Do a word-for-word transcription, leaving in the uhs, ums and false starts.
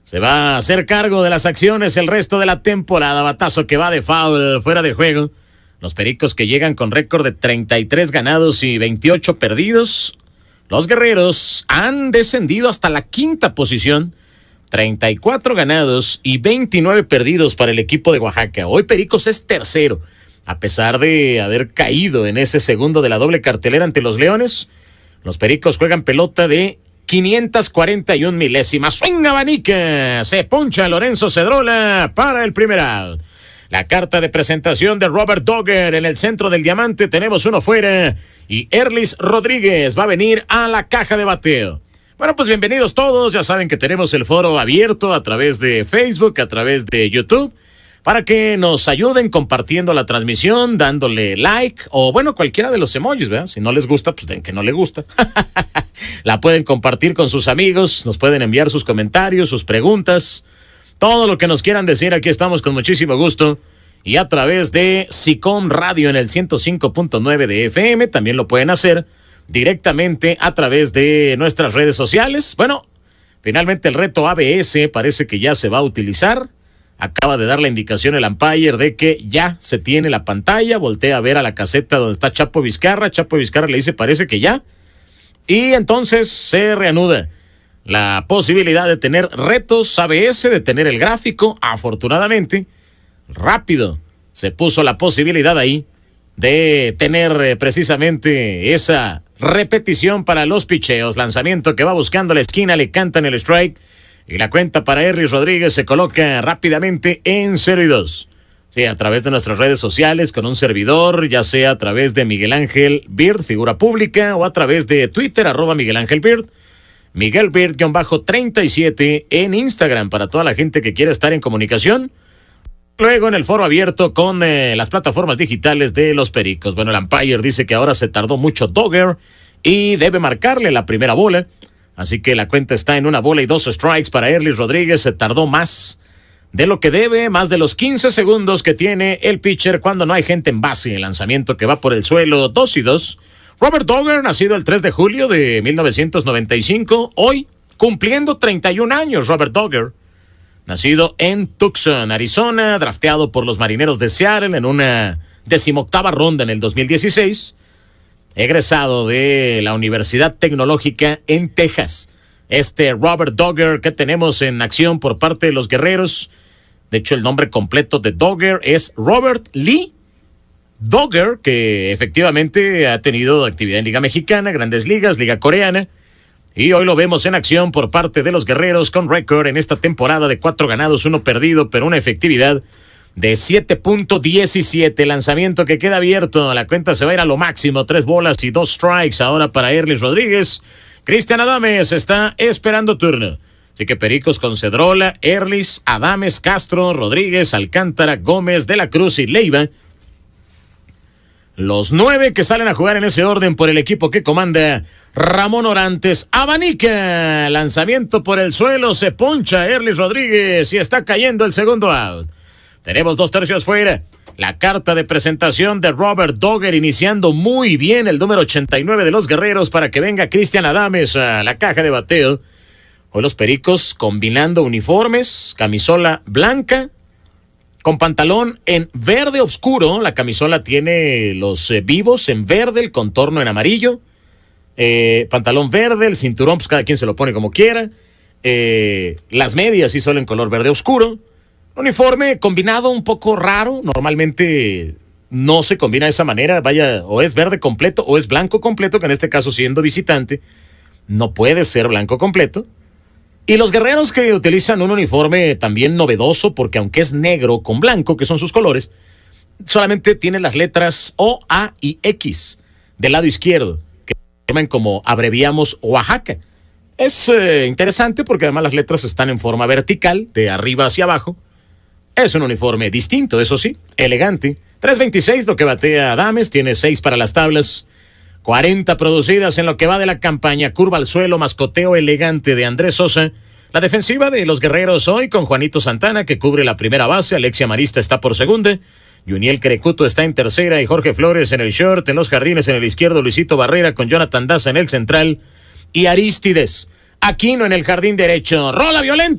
se va a hacer cargo de las acciones el resto de la temporada. Batazo que va de foul, fuera de juego. Los Pericos que llegan con récord de treinta y tres ganados y veintiocho perdidos. Los Guerreros han descendido hasta la quinta posición. treinta y cuatro ganados y veintinueve perdidos para el equipo de Oaxaca. Hoy Pericos es tercero. A pesar de haber caído en ese segundo de la doble cartelera ante los Leones, los Pericos juegan pelota de quinientas cuarenta y una milésimas. Swing abanica. Se poncha Lorenzo Cedrola para el primer out. La carta de presentación de Robert Dogger en el centro del diamante. Tenemos uno fuera. Y Erlis Rodríguez va a venir a la caja de bateo. Bueno, pues bienvenidos todos. Ya saben que tenemos el foro abierto a través de Facebook, a través de YouTube, para que nos ayuden compartiendo la transmisión, dándole like o, bueno, cualquiera de los emojis, ¿verdad? Si no les gusta, pues den que no les gusta. La pueden compartir con sus amigos, nos pueden enviar sus comentarios, sus preguntas, todo lo que nos quieran decir. Aquí estamos con muchísimo gusto. Y a través de SICOM Radio en el ciento cinco punto nueve de F M, también lo pueden hacer directamente a través de nuestras redes sociales. Bueno, finalmente el reto A B S parece que ya se va a utilizar. Acaba de dar la indicación el umpire de que ya se tiene la pantalla. Voltea a ver a la caseta donde está Chapo Vizcarra. Chapo Vizcarra le dice, parece que ya. Y entonces se reanuda la posibilidad de tener retos A B S, de tener el gráfico. Afortunadamente, rápido se puso la posibilidad ahí de tener eh, precisamente esa repetición para los picheos. Lanzamiento que va buscando la esquina, le cantan el strike. Y la cuenta para Erlis Rodríguez se coloca rápidamente en cero y dos. Sí, a través de nuestras redes sociales, con un servidor, ya sea a través de Miguel Ángel Beard, figura pública, o a través de Twitter, arroba Miguel Ángel Beard, Miguel Beard-treinta y siete en Instagram, para toda la gente que quiera estar en comunicación. Luego en el foro abierto con eh, las plataformas digitales de los Pericos. Bueno, el umpire dice que ahora se tardó mucho Dogger y debe marcarle la primera bola. Así que la cuenta está en una bola y dos strikes para Erlis Rodríguez. Se tardó más de lo que debe, más de los quince segundos que tiene el pitcher cuando no hay gente en base. El lanzamiento que va por el suelo, dos y dos. Robert Dogger, nacido el tres de julio de mil novecientos noventa y cinco, hoy cumpliendo treinta y un años. Robert Dogger, nacido en Tucson, Arizona, drafteado por los Marineros de Seattle en una decimoctava ronda en el dos mil dieciséis. Egresado de la Universidad Tecnológica en Texas. Este Robert Dogger que tenemos en acción por parte de los Guerreros. De hecho, el nombre completo de Dogger es Robert Lee Dogger, que efectivamente ha tenido actividad en Liga Mexicana, Grandes Ligas, Liga Coreana. Y hoy lo vemos en acción por parte de los Guerreros con récord en esta temporada de cuatro ganados, uno perdido, pero una efectividad de siete punto diecisiete. Lanzamiento que queda abierto. La cuenta se va a ir a lo máximo. Tres bolas y dos strikes ahora para Erlis Rodríguez. Cristian Adames está esperando turno. Así que Pericos con Cedrola, Erlis, Adames, Castro, Rodríguez, Alcántara, Gómez, De la Cruz y Leiva. Los nueve que salen a jugar en ese orden por el equipo que comanda Ramón Orantes. Abanica. Lanzamiento por el suelo. Se poncha Erlis Rodríguez y está cayendo el segundo out. Tenemos dos tercios fuera. La carta de presentación de Robert Dogger iniciando muy bien el número ochenta y nueve de los Guerreros para que venga Cristian Adames a la caja de bateo. Hoy los Pericos combinando uniformes, camisola blanca con pantalón en verde oscuro. La camisola tiene los eh, vivos en verde, el contorno en amarillo. Eh, pantalón verde, el cinturón, pues cada quien se lo pone como quiera. Eh, las medias sí son en color verde oscuro. Uniforme combinado un poco raro, normalmente no se combina de esa manera, vaya, o es verde completo o es blanco completo, que en este caso siendo visitante, no puede ser blanco completo. Y los Guerreros que utilizan un uniforme también novedoso, porque aunque es negro con blanco, que son sus colores, solamente tiene las letras O, A y X del lado izquierdo, que se llaman como abreviamos Oaxaca. Es eh, interesante porque además las letras están en forma vertical, de arriba hacia abajo. Es un uniforme distinto, eso sí, elegante. tres veintiséis lo que batea Adames, tiene seis para las tablas, cuarenta producidas en lo que va de la campaña. Curva al suelo, mascoteo elegante de Andrés Sosa. La defensiva de los Guerreros hoy con Juanito Santana, que cubre la primera base. Alexia Marista está por segunda. Yuniel Crecuto está en tercera y Jorge Flores en el short. En los jardines en el izquierdo, Luisito Barrera con Jonathan Daza en el central. Y Arístides Aquino en el jardín derecho. Rola violenta.